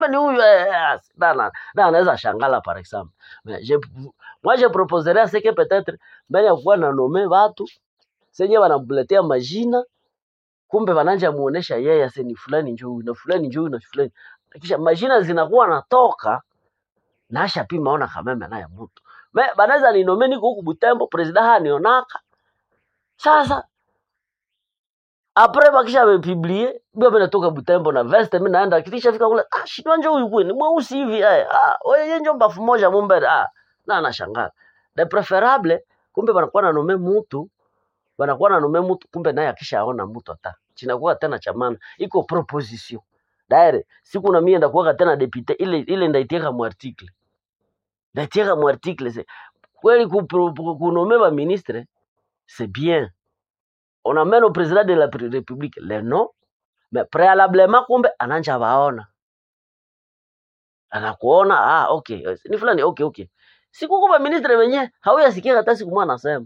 ni huyu anaweza shangala par exemple. Mais moi je proposerais à ce que peut-être mbele ya kuwa na nome watu senye wanamletea majina, kumbe wananja muonesha yeye ase ni fulani njoo huyu na fulani njoo na fulani, kisha majina zinakuwa natoka na asha pima ona kameme naye mtu banaweza ni nome niko huku Butembo president hanionaka. Sasa après bakisha bepublier bia natoka Butembo na veste, mimi naenda kisha fika kule, shitwa njoo huyu kwani mweusi hivi wewe njoo mbafu moja mumbere na anashangaa de preferable, kumbe banakuwa na nome mtu, banakuwa na nome mtu, kumbe naye akishaona mtu hata chinakuwa tena chamana iko proposition daire siku na mimi ndakuwa tena député ile ndaitieka mu article c'est kweli kunome ba ministre c'est bien, on amène au président de la République les noms, mais préalablement kumbe ananja baona anakuona okay ni fulani okay siku kwa ministre wenyewe hauyasikia hata siku mwana anasema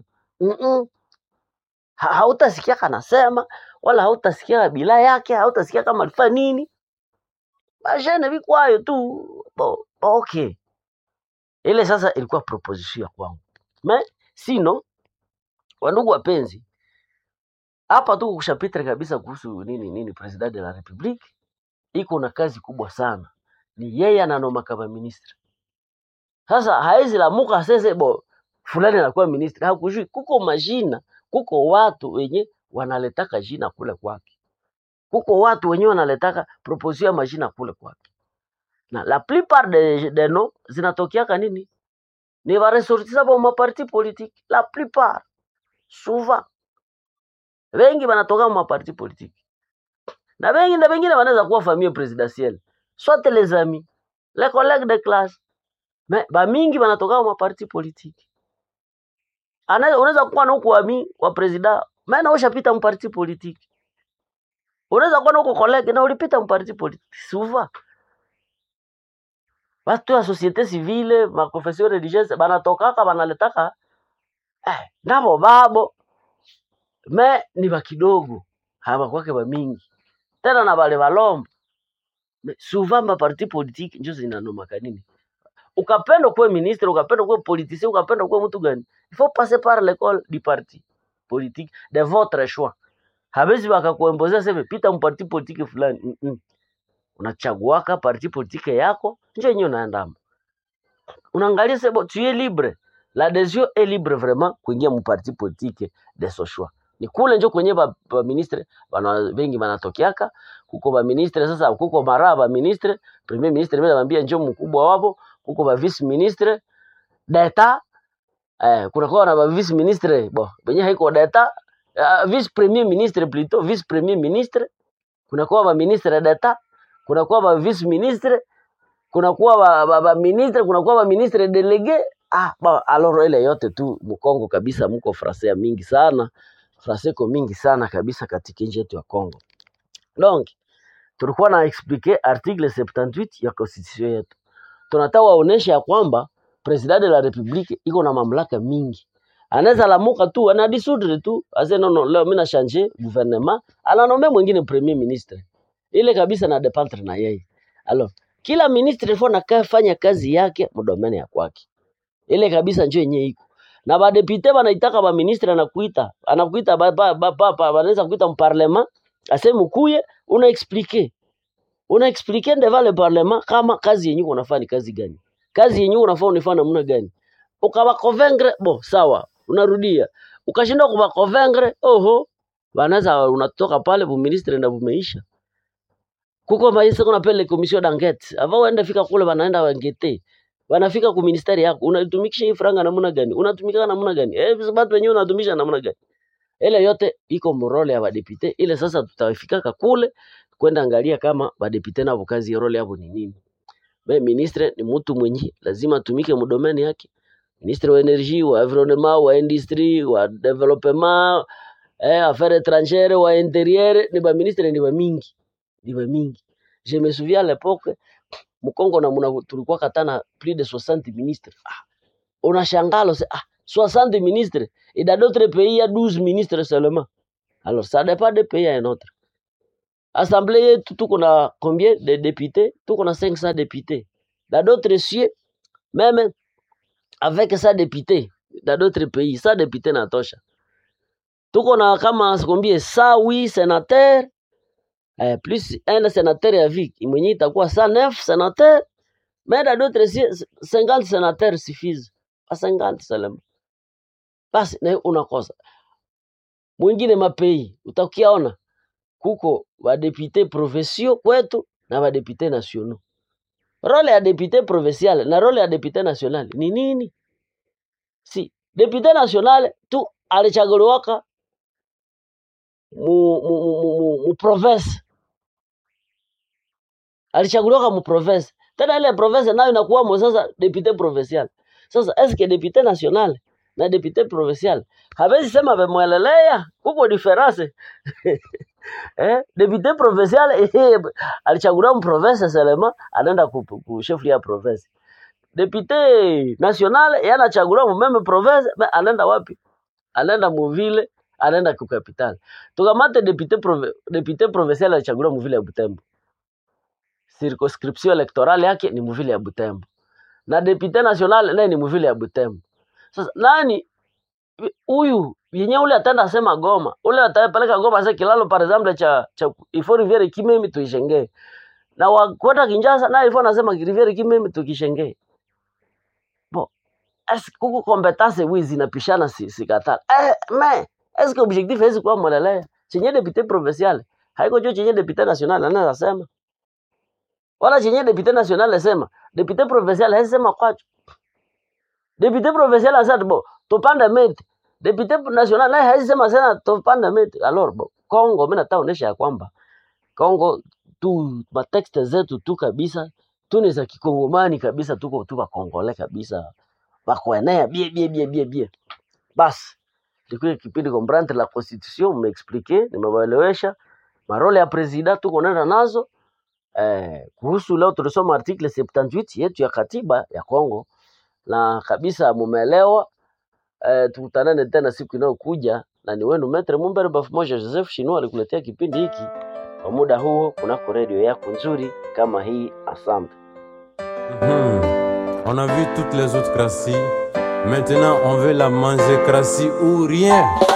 hautasikia kanasema wala hautasikia bila yake, hautasikia kama alifanya nini, bajene vikwayo tu okay. Ile sasa ilikuwa proposition ya kwangu. Mais sino wandugu wapenzi, hapa tu kushapitre kabisa kuhusu nini president de la République iko na kazi kubwa sana, ni yeye ananoma kama ministre. Sasa haizi la muka sese fulani anakuwa ministre, hakujui kuko majina, kuko watu wenye wanaletaka jina kule kwake, kuko watu wenye wanaletaka proposition ya majina kule kwake, na la plupart de noms zinatokiaka nini ni va ressortir ba maparti politique, la plupart souvent wengi wanatoka ma parti politique, na wengine wanaweza kuwa famille présidentielle, soit les amis, les collègues de classe, mais ba mingi wanatoka ma parti politique. Unaweza kuwa na huko ami wa president, maana ushapita mu parti politique. Unaweza kuwa na huko collègue na ulipita mu parti politique. Souvent watu wa société civile, ma confession religieuse banatokaka banaletaka nabo babo, me ni bakidogo haba kwake ba mingi tena na bale balomba. Souvent ma parti politique ndio zinanoma kanini, ukapenda kuwa ministre, ukapenda kuwa politicien, ukapenda kuwa mtu gani, il faut passer par l'école du parti politique de votre choix. Habezi bakakuembozea sema pita mu parti politique fulani. Unachaguaka parti politique yako ndio yenyewe unaenda. Unaangalia sema tu es libre, l'adhésion est libre vraiment kuingia mu parti politique de ce choix. Ni kule ndio kwenye ba ministre bana wengi banatokiaka kuko ba ministre. Sasa kuko mara ba ministre, premier ministre mimi naambia njoo mkubwa wapo, kuko ba vice ministre d'etat, kuna kwa na ba vice ministre benye haiko d'etat, vice premier ministre plutôt, vice premier ministre, kuna kwa ba ministre d'etat, kuna kwa ba vice ministre, kuna kwa ba ministre, kuna kwa ba ministre délégué. Alors ile yote tu mkongo kabisa mko français mingi sana, français ko mingi sana kabisa katika nchi yetu ya Kongo. Donc tulikuwa na expliquer article 78 ya constitution yetu. Tunataka waonesha ya kwamba president de la République iko na mamlaka mingi. Anaweza lamuka tu, anadisudre tu, ase no leo mimi na changer gouvernement, ananome mwingine premier ministre. Ile kabisa na dependre na yeye. Alors kila ministre fona kafanya kazi yake mdomene ya kwake. Ile kabisa njoo yenyewe iko. Na ba député banaitaka ba ministre anakuita papa wanaweza kuita mu parlement, aseme ukuye una expliquer devant le parlement kama kazi yenyewe unafanya kazi gani. Kazi yenyewe unafanya namna gani. Ukawa convaincre sawa, unarudia. Ukashinda kuba convaincre, wanaweza unatoka pale bu ministre na bumeisha. Kuko maisha kuna pele commission d'enquête. Avant waenda fika kule wanaenda wangete. Wanafika ku ministeri yako, unatumikisha hii franga namna gani? Unatumika namna gani? Watu wenyewe unatumisha namna gani? Ile yote iko morole ya badepite. Ile sasa tutafika kule kwenda angalia kama badepite na kazi ya role yao ni nini. Ministre ni mtu mwenye lazima atumike mdomeni yake. Ministre wa energie, wa environnement, wa industrie, wa development, affaires étrangères, wa intérieur, ni ba ministre ni ba mingi. Je me souviens à l'époque Mkongo na tulikuwa katana plus de 60 ministres. Unashangalo 60 ministres et dans d'autres pays il y a 12 ministres seulement. Alors ça dépend des pays à un autre. Assemblée yetu tuko na combien de députés? Tuko na 500 députés. Dans d'autres cieux, même avec 100 députés, dans d'autres pays, 100 députés natosha. Tuko na kama combien 108 sénateurs, plus un sénateur à vie, mwenye itakuwa 109 sénateurs, mais dans d'autres cieux, 50 sénateurs suffisent. Pas 50 seulement. Basi na unakosa. Mwingine mapei, utakiaona kuko wa députés provinciaux kwetu na wa députés nationaux. Role ya député provincial na role ya député national ni nini? Si député national tu alichaguliwaka mu province, alichaguliwaka mu province, tena ile province nayo inakuwa sasa député provincial. Sasa eske député national na député provincial hawezi sema bemwelelea, kuko difference député provincial alichaguliwa mu province seulement, anaenda ku chef ya province. Député national yanachaguliwa mu même province, mais anaenda wapi? Anaenda mu ville, anaenda ku capital. Tukamate député provincial alichaguliwa mu ville ya Butembo, circonscription electorale yake ni mu ville ya Butembo, na député national naye ni mu ville ya Butembo. Sasa nani huyu yenye ule atenda sema Goma, ule atapeleka Goma sasa kilalo par exemple cha ifo rivière Kimemi tuishengee, na wakwenda Kinshasa na ifo anasema rivière Kimemi tukishengee. Bon, est-ce que kuko compétence wizi napishana sikatala. Mais est-ce que objectif hizi kwa mwelelea chenye député provincial haiko jo chenye député national anaweza sema, wala chenye député national asema député provincial hasema kwacho. Député provincial asema bon tupande miti, député national naye haisema sana tupande miti. Alors bon, Kongo mimi nataonesha kwamba Kongo tu matexte zetu tu kabisa tu ni za kikongomani kabisa, tuko Kongole kabisa, bakuenea bie. Basi ndiko kipindi comprendre la constitution, m'expliquer, nimewaelewesha marole ya president tuko nenda nazo. Kuhusu leo tulisoma article 78 yetu ya katiba ya Kongo na kabisa mumeelewa. Tukutanane tena siku inayokuja, na ni wenu Maître Mumbere Bafumoja Joseph Shinwa alikuletea kipindi hiki kwa muda huo kunako radio yako nzuri kama hii. Asante. On a vu toutes les autres crassis. Maintenant, on veut la manger crassie ou rien.